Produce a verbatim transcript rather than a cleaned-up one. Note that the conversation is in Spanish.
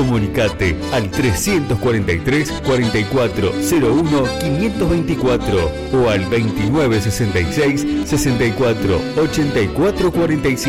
Comunicate al trescientos cuarenta y tres, cuarenta y cuatro, cero uno, quinientos veinticuatro o al veintinueve sesenta y seis, sesenta y cuatro, ochenta y cuatro cuarenta y cinco.